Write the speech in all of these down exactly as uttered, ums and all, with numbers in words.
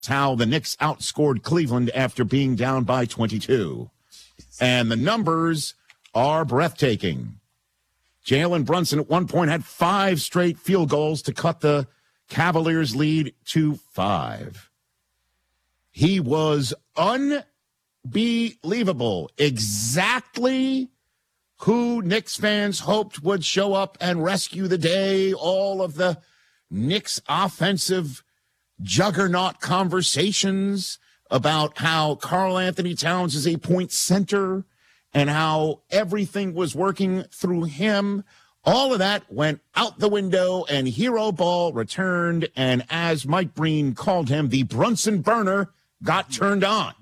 how the Knicks outscored Cleveland after being down by twenty-two. And the numbers are breathtaking. Jalen Brunson at one point had five straight field goals to cut the Cavaliers' lead to five. He was unbelievable. Exactly who Knicks fans hoped would show up and rescue the day. All of the Knicks offensive juggernaut conversations about how Karl Anthony Towns is a point center and how everything was working through him. All of that went out the window, and hero ball returned, and as Mike Breen called him, the Brunson burner got turned on.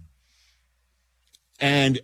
And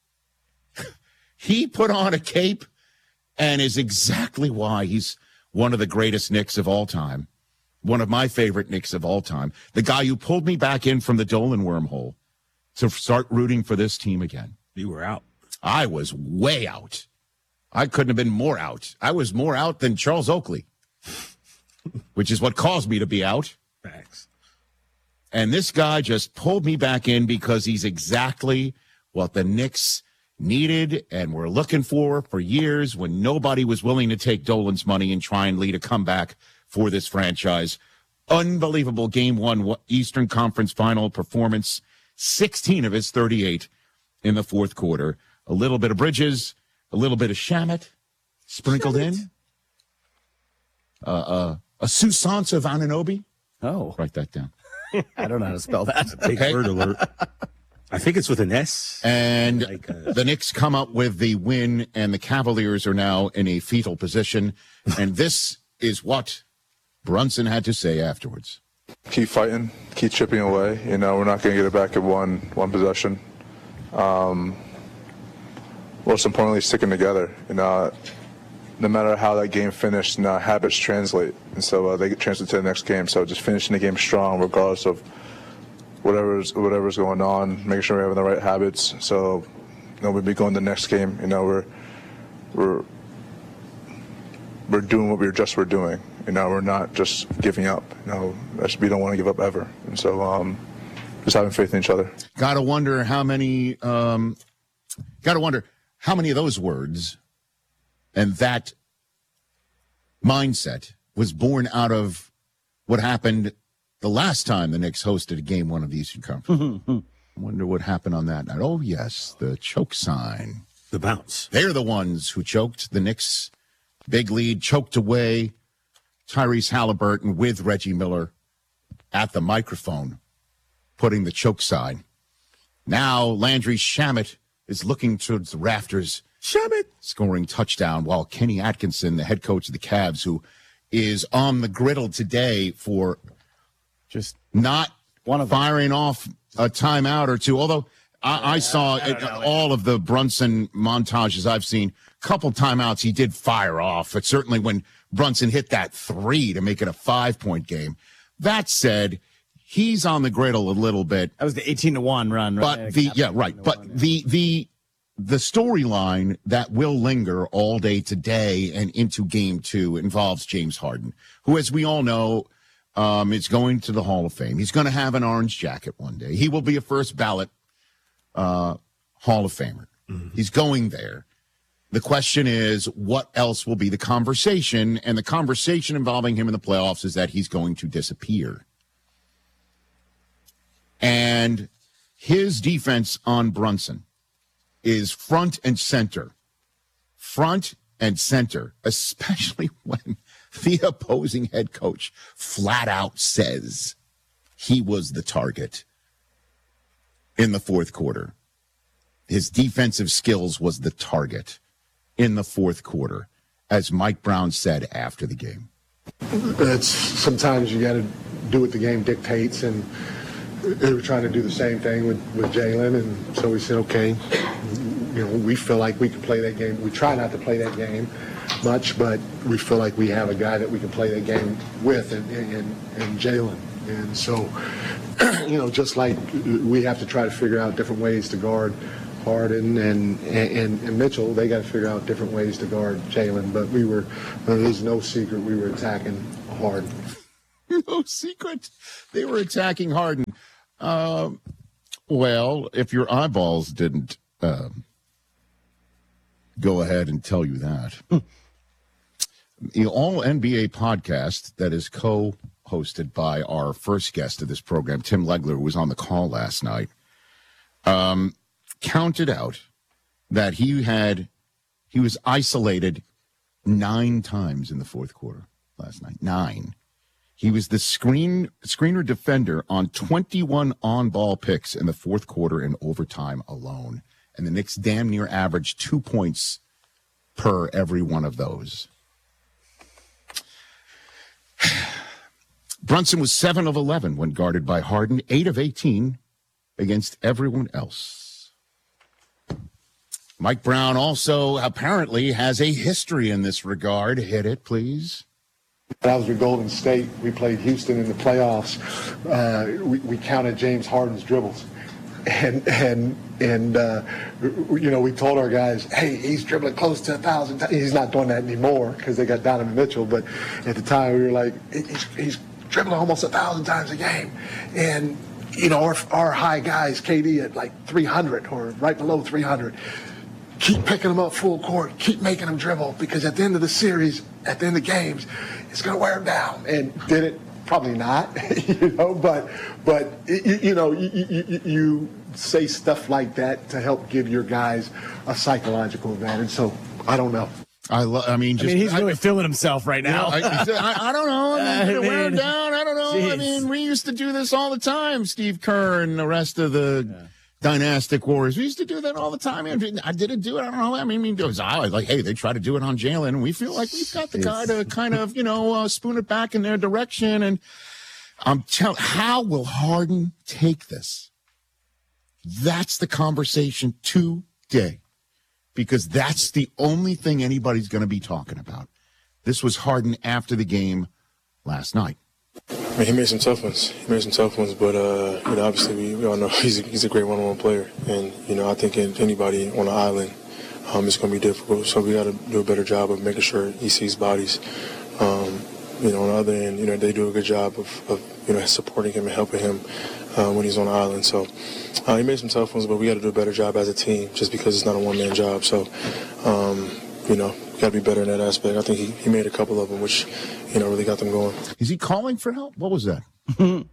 he put on a cape and is exactly why he's one of the greatest Knicks of all time. One of my favorite Knicks of all time. The guy who pulled me back in from the Dolan wormhole to start rooting for this team again. You were out. I was way out. I couldn't have been more out. I was more out than Charles Oakley, which is what caused me to be out. Facts. And this guy just pulled me back in because he's exactly what the Knicks needed and were looking for for years when nobody was willing to take Dolan's money and try and lead a comeback for this franchise. Unbelievable game one Eastern Conference final performance. sixteen of his thirty-eight in the fourth quarter. A little bit of Bridges, a little bit of Shamet sprinkled Shamet. in. Uh, uh, a Susansa of Anunoby. Oh. Write that down. I don't know how to spell that. Big okay. word alert. I think it's with an S. And like a... the Knicks come up with the win, and the Cavaliers are now in a fetal position. And this is what Brunson had to say afterwards. Keep fighting, keep chipping away. You know, we're not going to get it back at one one possession. Um, most importantly, sticking together. You know, no matter how that game finished, you know, habits translate, and so uh, they get translate to the next game. So just finishing the game strong, regardless of whatever's whatever's going on, making sure we're having the right habits. So, you know, we'll be going to the next game. You know, we're we're we're doing what we were just were doing. You know, we're not just giving up. You know, we don't want to give up ever. And so, um, just having faith in each other. Gotta wonder how many. Um, gotta wonder how many of those words and that mindset was born out of what happened the last time the Knicks hosted a game one of the Eastern Conference. I wonder what happened on that night. Oh, yes, the choke sign. The bounce. They're the ones who choked. The Knicks' big lead choked away Tyrese Halliburton with Reggie Miller at the microphone, putting the choke sign. Now Landry Shamet is looking towards the rafters. Shamet scoring touchdown, while Kenny Atkinson, the head coach of the Cavs, who is on the griddle today for just not one of firing off a timeout or two. Although I, I saw I it, all of the Brunson montages I've seen, couple timeouts he did fire off. But certainly when Brunson hit that three to make it a five-point game. That said, he's on the griddle a little bit. That was the eighteen to one run, right? But the yeah, right. But one, yeah. the the the storyline that will linger all day today and into game two involves James Harden, who, as we all know, um, is going to the Hall of Fame. He's going to have an orange jacket one day. He will be a first ballot uh, Hall of Famer. Mm-hmm. He's going there. The question is, what else will be the conversation? And the conversation involving him in the playoffs is that he's going to disappear. And his defense on Brunson is front and center. Front and center, especially when the opposing head coach flat out says he was the target in the fourth quarter. His defensive skills was the target in the fourth quarter, as Mike Brown said after the game. It's sometimes you got to do what the game dictates, and they were trying to do the same thing with, with Jalen, and so we said, okay, you know, we feel like we can play that game. We try not to play that game much, but we feel like we have a guy that we can play that game with, and and, and Jalen. And so, you know, just like we have to try to figure out different ways to guard Harden and, and, and Mitchell, they got to figure out different ways to guard Jalen. But we were, there's no secret we were attacking Harden. No secret. They were attacking Harden. Um, well, if your eyeballs didn't um, go ahead and tell you that. The All N B A podcast that is co-hosted by our first guest of this program, Tim Legler, who was on the call last night, um, counted out that he had he was isolated nine times in the fourth quarter last night. Nine. He was the screen screener defender on twenty-one on-ball picks in the fourth quarter in overtime alone. And the Knicks damn near averaged two points per every one of those. Brunson was seven of eleven when guarded by Harden, eight of eighteen against everyone else. Mike Brown also apparently has a history in this regard. Hit it, please. That was with Golden State. We played Houston in the playoffs. Uh, we, we counted James Harden's dribbles. And, and, and uh, you know, we told our guys, hey, he's dribbling close to a thousand times. He's not doing that anymore because they got Donovan Mitchell. But at the time, we were like, he's, he's dribbling almost a thousand times a game. And, you know, our, our high guys, K D at like three hundred or right below three hundred. Keep picking them up full court. Keep making them dribble because at the end of the series, at the end of games, it's going to wear them down. And did it? Probably not, you know, but, but you, you know, you, you, you say stuff like that to help give your guys a psychological advantage. So I don't know. I love. I mean, just, I mean, he's I, really feeling himself right you know, now. I, I, I don't know. I mean, I did it wear him mean, down? I don't know. I geez. mean, we used to do this all the time. Steve Kerr and the rest of the Yeah. dynastic warriors. We used to do that all the time. I, mean, I didn't do it. I don't know. I mean, it was, I was like, hey, they try to do it on Jalen, and we feel like we've got the guy to kind of, you know, uh, spoon it back in their direction. And I'm telling, how will Harden take this? That's the conversation today, because that's the only thing anybody's going to be talking about. This was Harden after the game last night. I mean, he made some tough ones. He made some tough ones, but uh, you know, obviously we, we all know he's a, he's a great one-on-one player, and you know, I think anybody on the island, um, it's going to be difficult. So we got to do a better job of making sure he sees bodies. Um, you know, on the other end, you know, they do a good job of, of you know supporting him and helping him uh, when he's on the island. So uh, he made some tough ones, but we got to do a better job as a team, just because it's not a one-man job. So um, you know, got to be better in that aspect. I think he, he made a couple of them, which you know really got them going. Is he calling for help? What was that? What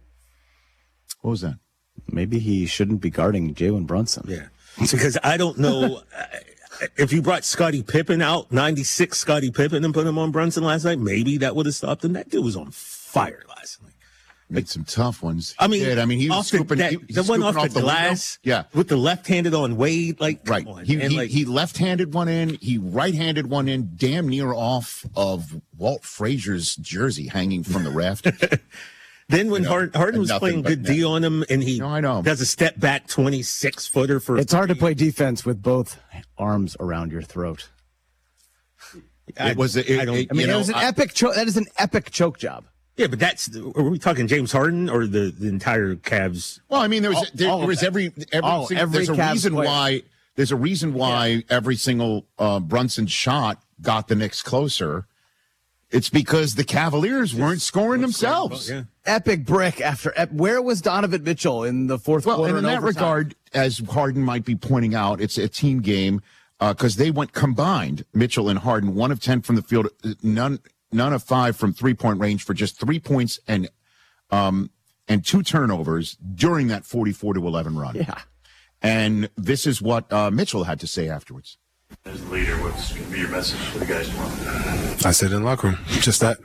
was that? Maybe he shouldn't be guarding Jalen Brunson. Yeah. Because I don't know if you brought Scottie Pippen out, ninety-six Scottie Pippen, and put him on Brunson last night, maybe that would have stopped him. That dude was on fire last night. Made some tough ones. I mean, He did. I mean, he was off the, scooping. that, he, he the one scooping off the, window. glass, Yeah. with the left-handed on Wade, like, Right. come on. He, And, he, like, he left-handed one in. He right-handed one in, damn near off of Walt Frazier's jersey hanging from the raft. then when you know, Harden, Harden was nothing playing but good net. D on him, and he No, I know. does a step back twenty-six footer for. It's hard to play defense with both arms around your throat. It was. It, I don't- it- I mean, you that know, was an I- epic choke. That is an epic choke job. Yeah, but that's. Are we talking James Harden or the, the entire Cavs? Well, I mean, there was All- there, all there of was that. every every, Oh, single, every there's a Cavs reason player. why there's a reason why every single uh, Brunson shot got the Knicks closer. It's because the Cavaliers weren't scoring themselves. Yeah. Epic brick after. Ep- Where was Donovan Mitchell in the fourth Well, quarter? and in that overtime? regard, as Harden might be pointing out, it's a team game because they went combined. Mitchell and Harden, one of ten from the field, none none of five from three point range for just three points and um and two turnovers during that forty-four to eleven run. Yeah. And this is what uh, Mitchell had to say afterwards. As the leader, what's going to be your message for the guys tomorrow? I said in the locker room, just that.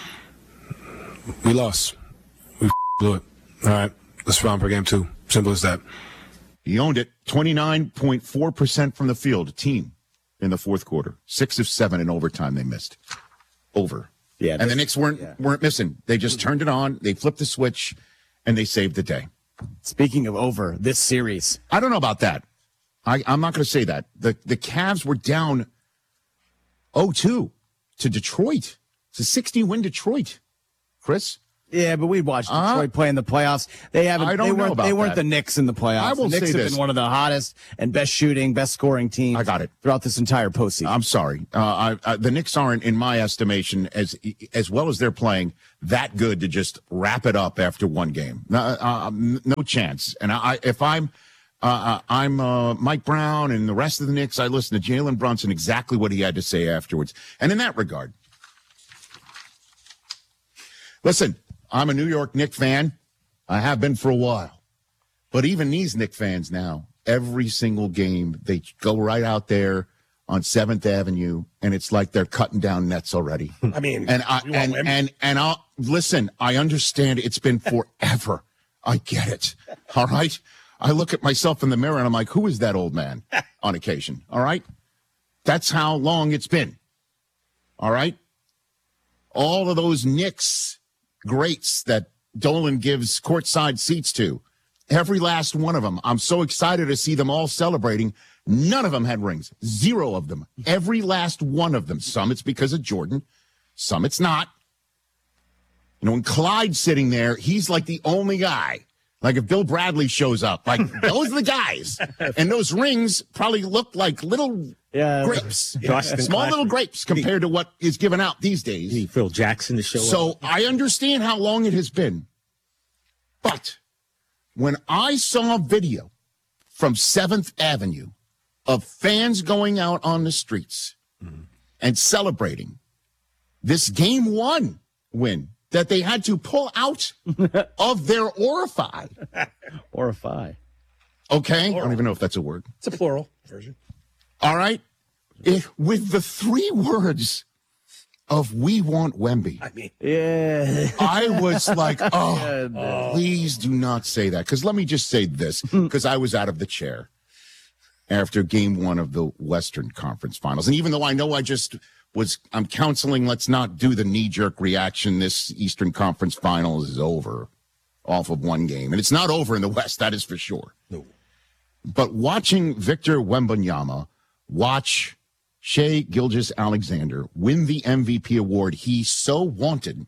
We lost. We blew it. All right, let's round per game two. Simple as that. He owned it, twenty-nine point four percent from the field, team in the fourth quarter. Six of seven in overtime they missed. Over. Yeah, And the this- Knicks weren't yeah. weren't missing. They just turned it on, they flipped the switch, and they saved the day. Speaking of over, this series. I don't know about that. I, I'm not going to say that. The the Cavs were down oh two to Detroit. It's a sixty-win Detroit. Chris? Yeah, but we watched Uh, Detroit play in the playoffs. They haven't. I don't they know weren't, about They weren't that. the Knicks in the playoffs. I will the Knicks say have this. been one of the hottest and best shooting, best scoring teams. I got it. Throughout this entire postseason. I'm sorry. Uh, I, I, the Knicks aren't, in my estimation, as as well as they're playing, that good to just wrap it up after one game. No, uh, no chance. And I, if I'm uh, I'm uh, Mike Brown and the rest of the Knicks, I listen to Jalen Brunson exactly what he had to say afterwards. And in that regard, listen, I'm a New York Knicks fan. I have been for a while. But even these Knicks fans now, every single game, they go right out there on seventh Avenue, and it's like they're cutting down nets already. I mean, and I you want and, Wemby? and and I'll listen, I understand it's been forever. I get it. All right. I look at myself in the mirror and I'm like, who is that old man on occasion? All right. That's how long it's been. All right. All of those Knicks greats that Dolan gives courtside seats to, every last one of them. I'm so excited to see them all celebrating. None of them had rings. Zero of them. Every last one of them. Some it's because of Jordan. Some it's not. You know, when Clyde's sitting there, he's like the only guy. Like if Bill Bradley shows up, like those are the guys. And those rings probably look like little Yeah. grapes. Boston Small Classic. little grapes compared to what is given out these days. You need Phil Jackson to show up. So I understand how long it has been. But when I saw a video from seventh Avenue of fans going out on the streets and celebrating this game one win that they had to pull out of their orify. Orify. Okay? I don't even know if that's a word. It's a plural version. All right? It, with the three words of "We want Wemby." I mean, Yeah. I was like, oh, please do not say that. Because let me just say this, because I was out of the chair after game one of the Western Conference Finals. And even though I know I just was, I'm counseling, let's not do the knee-jerk reaction. This Eastern Conference Finals is over off of one game. And it's not over in the West, that is for sure. no. But watching Victor Wembanyama watch Shea Gilgeous-Alexander win the M V P award he so wanted,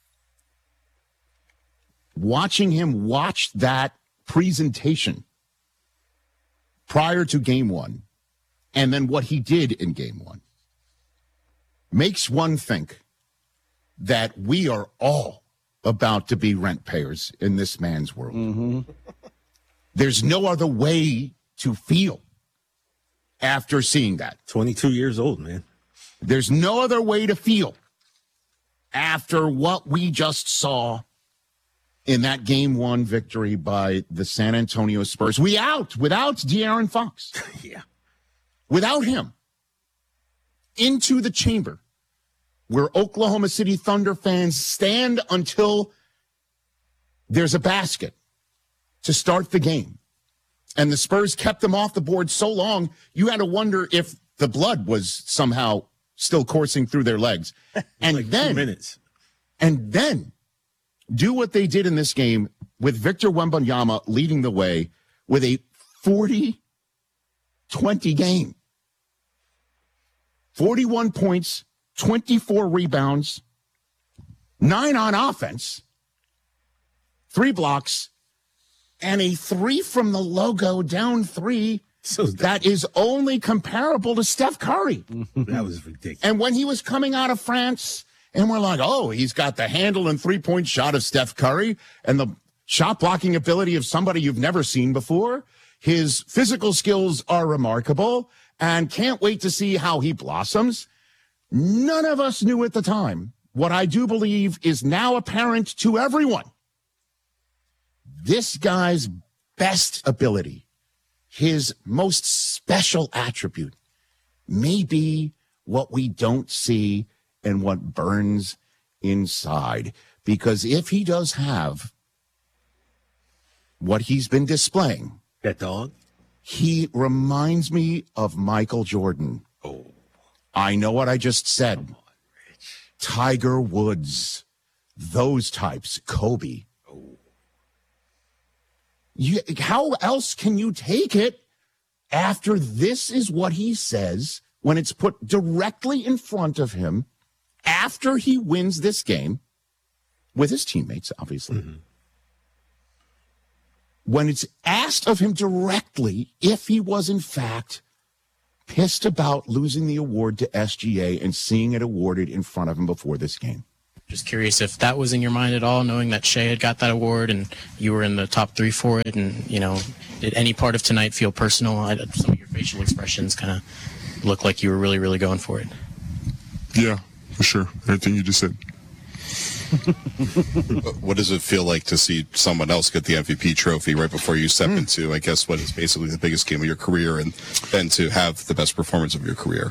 watching him watch that presentation prior to game one, and then what he did in game one, makes one think that we are all about to be rent payers in this man's world. There's no other way to feel after seeing that. twenty-two years old, man. There's no other way to feel after what we just saw in that game one victory by the San Antonio Spurs. We out without De'Aaron Fox. Yeah. Without him into the chamber where Oklahoma City Thunder fans stand until there's a basket to start the game. And the Spurs kept them off the board so long, you had to wonder if the blood was somehow still coursing through their legs. And Like two then, minutes. and then do what they did in this game with Victor Wembanyama leading the way with a forty twenty game. forty-one points, twenty-four rebounds, nine on offense, three blocks, and a three from the logo down three So that is only comparable to Steph Curry. that was ridiculous. And when he was coming out of France, and we're like, oh, he's got the handle and three-point shot of Steph Curry and the shot blocking ability of somebody you've never seen before. His physical skills are remarkable, and can't wait to see how he blossoms. None of us knew at the time what I do believe is now apparent to everyone. This guy's best ability, his most special attribute, may be what we don't see and what burns inside. Because if he does have what he's been displaying, That dog? he reminds me of Michael Jordan. Oh, I know what I just said. Tiger Woods, those types, Kobe. You, how else can you take it after this is what he says when it's put directly in front of him after he wins this game with his teammates, obviously. Mm-hmm. When it's asked of him directly if he was, in fact, pissed about losing the award to S G A and seeing it awarded in front of him before this game. Just curious if that was in your mind at all, knowing that Shea had got that award and you were in the top three for it. And, you know, did any part of tonight feel personal? I, some of your facial expressions kind of look like you were really, really going for it. Yeah, for sure. Everything you just said. What does it feel like to see someone else get the M V P trophy right before you step mm. into, I guess, what is basically the biggest game of your career, and then to have the best performance of your career?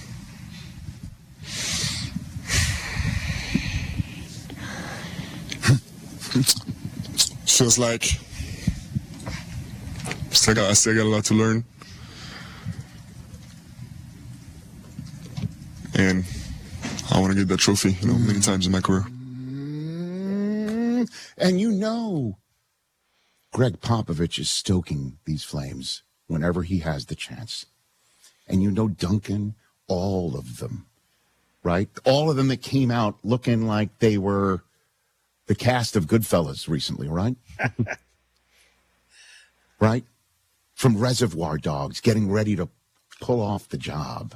Feels like still got, I still got a lot to learn. And I want to get that trophy, you know, mm. many times in my career. And you know, Greg Popovich is stoking these flames whenever he has the chance. And you know, Duncan, all of them, right? All of them that came out looking like they were the cast of Goodfellas recently, right? Right? From Reservoir Dogs, getting ready to pull off the job.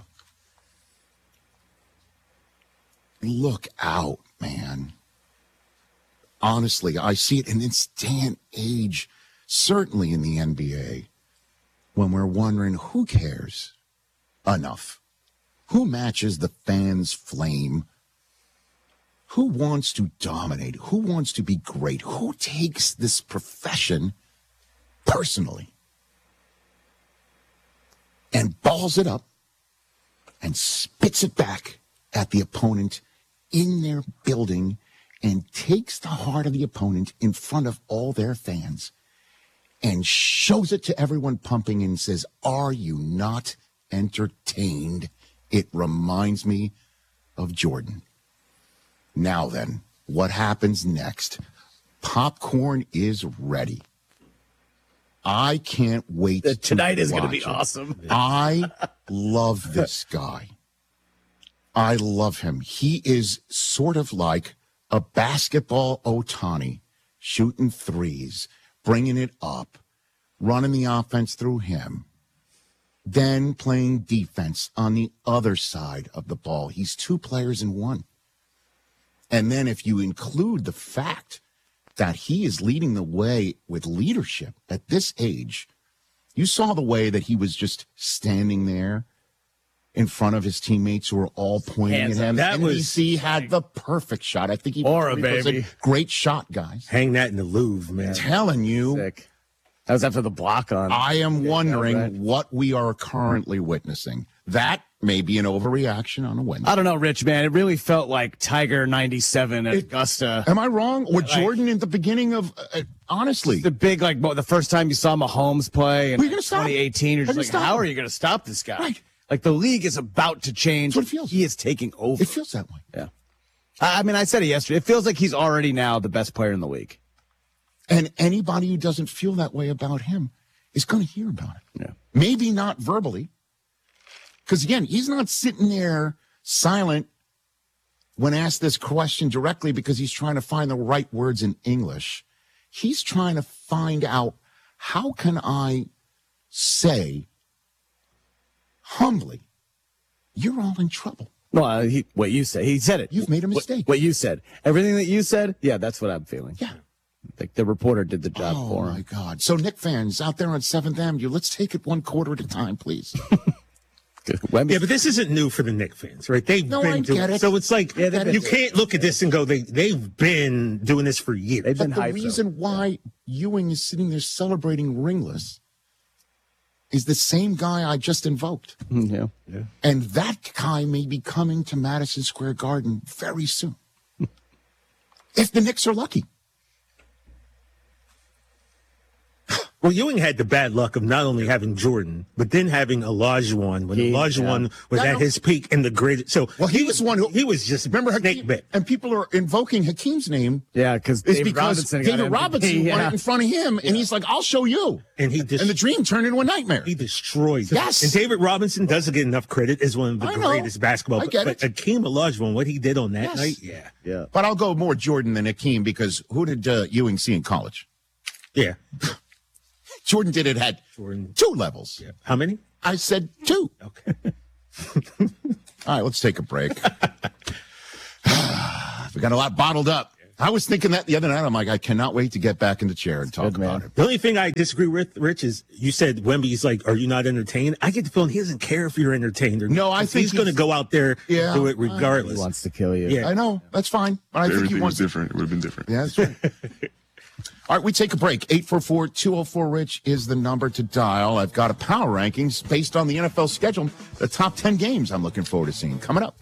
Look out, man. Honestly, I see it in this day and age, certainly in the N B A, when we're wondering who cares enough? Who matches the fans' flame? Who wants to dominate? Who wants to be great? Who takes this profession personally and balls it up and spits it back at the opponent in their building and takes the heart of the opponent in front of all their fans and shows it to everyone pumping and says, are you not entertained? It reminds me of Jordan. Now then, what happens next? Popcorn is ready. I can't wait. The, tonight to is going to be it. awesome. I love this guy. I love him. He is sort of like a basketball Ohtani, shooting threes, bringing it up, running the offense through him, then playing defense on the other side of the ball. He's two players in one. And then if you include the fact that he is leading the way with leadership at this age, you saw the way that he was just standing there in front of his teammates who were all pointing Hands at him. That N B C was had the perfect shot. I think he Aura, was baby. a great shot, guys. Hang that in the Louvre, man. I'm telling you. Sick. That was after the block on. I am wondering right. what we are currently witnessing. That may be an overreaction on a Wednesday. I don't know, Rich, man. It really felt like Tiger ninety-seven at it, Augusta. Am I wrong? Or like, Jordan at the beginning of, uh, honestly. The big, like, the first time you saw Mahomes play in Are you gonna stop? twenty eighteen, you're just How like, do you how stop are him? you going to stop this guy? Right. Like, the league is about to change. That's what it feels. He is taking over. It feels that way. Yeah. I I mean, I said it yesterday. It feels like he's already now the best player in the league. And anybody who doesn't feel that way about him is going to hear about it. Yeah. Maybe not verbally. Because, again, he's not sitting there silent when asked this question directly because he's trying to find the right words in English. He's trying to find out, how can I say humbly, you're all in trouble. No, uh, he, what you said. He said it. You've made a mistake. What, what you said. Everything that you said, yeah, that's what I'm feeling. Yeah. Like the reporter did the job Oh, for my him. God. So, Knick fans out there on seventh Avenue, let's take it one quarter at a time, please. Yeah, but this isn't new for the Knicks fans, right? They've No, been I doing get it. So it's like, I get you it. can't look at this and go, they, they've been doing this for years. They've been But the hyped. reason why Ewing is sitting there celebrating ringless is the same guy I just invoked. Yeah. yeah. And that guy may be coming to Madison Square Garden very soon. If the Knicks are lucky. Well, Ewing had the bad luck of not only having Jordan, but then having Olajuwon when He- Olajuwon yeah. was Yeah, I at know. his peak and the greatest. So Well, he was the one who- he was just Remember snake Hakeem? bit. And people are invoking Hakeem's name Yeah, because is David because Robinson got David M V P, Robinson won yeah. it in front of him, and he's like, "I'll show you." And he just And the dream turned into a nightmare. he destroyed them. Yes. And David Robinson doesn't get enough credit as one of the I know. greatest basketball. I get but it. Hakeem Olajuwon, what he did on that Yes. night, yeah, Yeah. But I'll go more Jordan than Hakeem because who did uh, Ewing see in college? yeah. Jordan did it at Jordan. two levels. yeah. How many? I said two. Okay. All right, let's take a break. We got a lot bottled up. I was thinking that the other night. I'm like, I cannot wait to get back in the chair and talk good, man. about it. The only thing I disagree with, Rich, is you said Wemby's like, are you not entertained? I get the feeling he doesn't care if you're entertained or No, not. I 'Cause think he's going to he's- go out there Yeah, and do it I- He regardless. wants to kill you. Yeah. I know that's fine, but I think he Everything was wants. different. It would have been different. Yeah, that's right. All right, we take a break. eight four four, two oh four, RICH is the number to dial. I've got a power rankings based on the N F L schedule, the top ten games I'm looking forward to seeing coming up.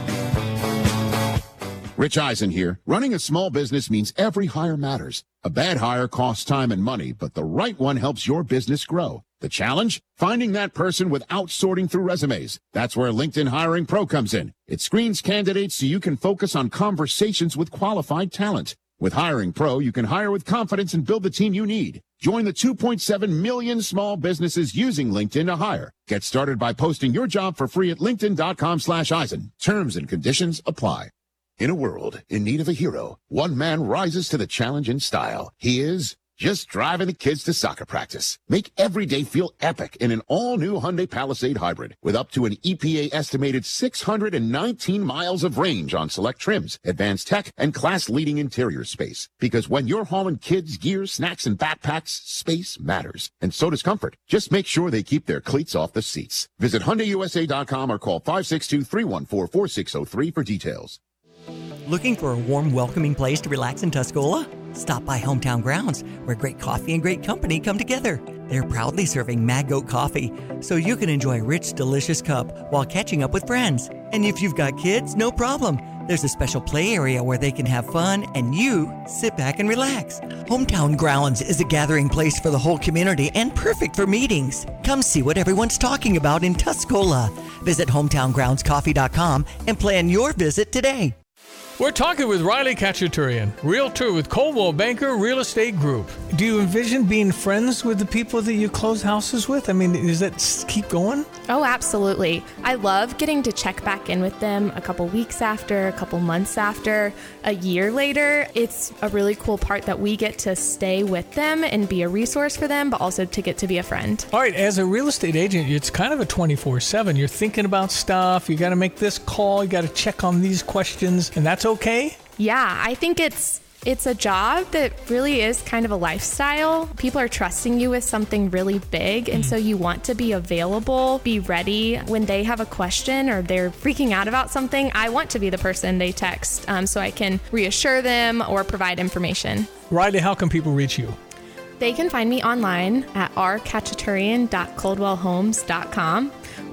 Rich Eisen here. Running a small business means every hire matters. A bad hire costs time and money, but the right one helps your business grow. The challenge? Finding that person without sorting through resumes. That's where LinkedIn Hiring Pro comes in. It screens candidates so you can focus on conversations with qualified talent. With Hiring Pro, you can hire with confidence and build the team you need. Join the two point seven million small businesses using LinkedIn to hire. Get started by posting your job for free at linkedin.com slash Eisen. Terms and conditions apply. In a world in need of a hero, one man rises to the challenge in style. He is just driving the kids to soccer practice. Make every day feel epic in an all-new Hyundai Palisade Hybrid with up to an E P A-estimated six hundred nineteen miles of range on select trims, advanced tech, and class-leading interior space. Because when you're hauling kids, gear, snacks, and backpacks, space matters. And so does comfort. Just make sure they keep their cleats off the seats. Visit Hyundai U S A dot com or call five six two, three one four, four six zero three for details. Looking for a warm, welcoming place to relax in Tuscola? Stop by Hometown Grounds, where great coffee and great company come together. They're proudly serving Mad Goat coffee, so you can enjoy a rich, delicious cup while catching up with friends. And if you've got kids, no problem. There's a special play area where they can have fun and you sit back and relax. Hometown Grounds is a gathering place for the whole community and perfect for meetings. Come see what everyone's talking about in Tuscola. Visit hometown grounds coffee dot com and plan your visit today. We're talking with Riley Kachaturian, realtor with Coldwell Banker Real Estate Group. Do you envision being friends with the people that you close houses with? I mean, does that s- keep going? Oh, absolutely. I love getting to check back in with them a couple weeks after, a couple months after, a year later. It's a really cool part that we get to stay with them and be a resource for them, but also to get to be a friend. All right, as a real estate agent, it's kind of a twenty-four seven. You're thinking about stuff. You got to make this call. You got to check on these questions, and that's okay? Yeah, I think it's it's a job that really is kind of a lifestyle. People are trusting you with something really big, and so you want to be available, be ready when they have a question or they're freaking out about something. I want to be the person they text um, so I can reassure them or provide information. Riley, how can people reach you? They can find me online at r kachaturian dot coldwell homes dot com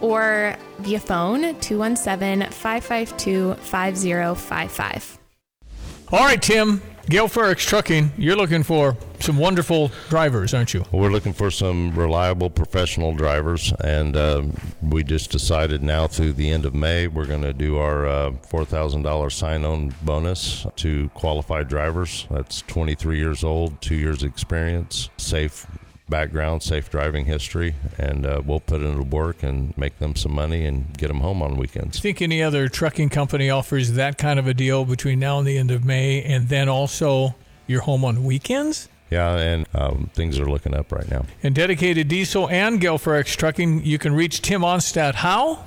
or via phone two one seven, five five two, five zero five five. All right, Tim, Gale Ferrex Trucking, you're looking for some wonderful drivers, aren't you? We're looking for some reliable professional drivers, and uh, we just decided now through the end of May we're going to do our uh, four thousand dollars sign-on bonus to qualified drivers. That's twenty-three years old, two years experience, safe background, safe driving history, and uh, we'll put it into work and make them some money and get them home on weekends. Do you think any other trucking company offers that kind of a deal between now and the end of May, and then also you're home on weekends? Yeah, and um, things are looking up right now. And Dedicated Diesel and Gale Ferrex Trucking, you can reach Tim Onstadt how?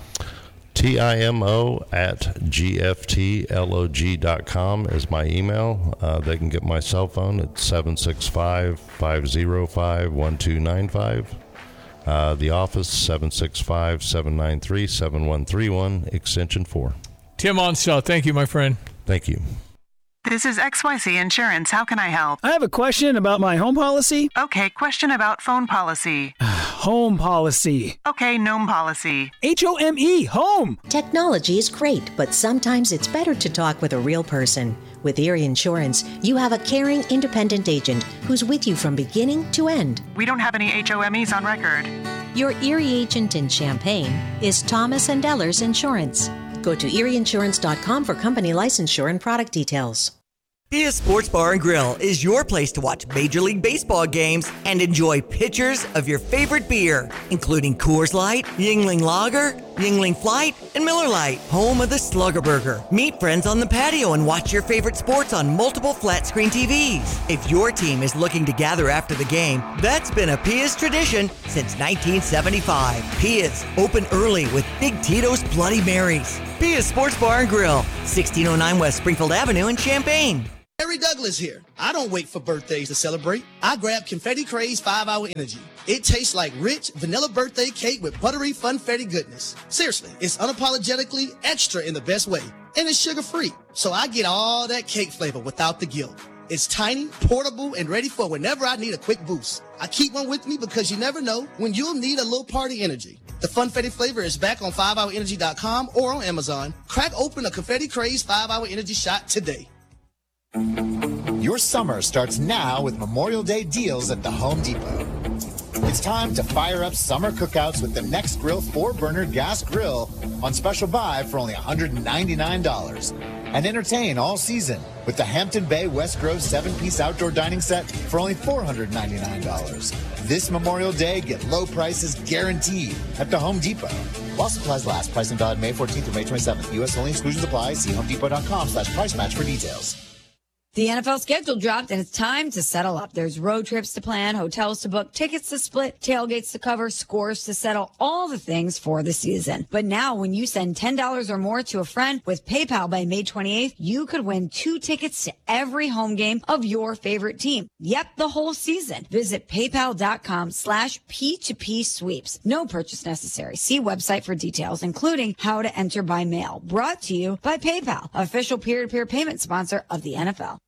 T I M O at G F T L O G dot com is my email. Uh, they can get my cell phone at seven six five, five zero five, one two nine five. Uh, the office, seven six five, seven nine three, seven one three one, extension four. Tim Onstadt, thank you, my friend. Thank you. This is X Y Z Insurance. How can I help? I have a question about my home policy. Okay, question about phone policy. Home policy. Okay, gnome policy. H O M E, home. Technology is great, but sometimes it's better to talk with a real person. With Erie Insurance, you have a caring, independent agent who's with you from beginning to end. We don't have any H O M Es on record. Your Erie agent in Champaign is Thomas and Ellers Insurance. Go to erie insurance dot com for company licensure and product details. Pia Sports Bar and Grill is your place to watch Major League Baseball games and enjoy pitchers of your favorite beer, including Coors Light, Yingling Lager, Yingling Flight, and Miller Lite, home of the Slugger Burger. Meet friends on the patio and watch your favorite sports on multiple flat screen T Vs. If your team is looking to gather after the game, that's been a Pia's tradition since nineteen seventy-five. Pia's, open early with Big Tito's Bloody Marys. Pia's Sports Bar and Grill, sixteen oh nine West Springfield Avenue in Champaign. Harry Douglas here. I don't wait for birthdays to celebrate. I grab Confetti Craze five hour Energy. It tastes like rich vanilla birthday cake with buttery funfetti goodness. Seriously, it's unapologetically extra in the best way. And it's sugar-free, so I get all that cake flavor without the guilt. It's tiny, portable, and ready for whenever I need a quick boost. I keep one with me because you never know when you'll need a little party energy. The Funfetti flavor is back on five hour energy dot com or on Amazon. Crack open a Confetti Craze five hour Energy shot today. Your summer starts now with Memorial Day deals at the Home Depot. It's time to fire up summer cookouts with the Nextgrill four-burner gas grill on special buy for only one hundred ninety-nine dollars. And entertain all season with the Hampton Bay West Grove seven-piece outdoor dining set for only four hundred ninety-nine dollars. This Memorial Day, get low prices guaranteed at the Home Depot. While supplies last, pricing valid May fourteenth through May twenty-seventh. U S only, exclusions apply. See homedepot dot com slash price match for details. The N F L schedule dropped, and it's time to settle up. There's road trips to plan, hotels to book, tickets to split, tailgates to cover, scores to settle, all the things for the season. But now, when you send ten dollars or more to a friend with PayPal by May twenty-eighth, you could win two tickets to every home game of your favorite team. Yep, the whole season. Visit paypal.com slash P2P sweeps. No purchase necessary. See website for details, including how to enter by mail. Brought to you by PayPal, official peer-to-peer payment sponsor of the N F L.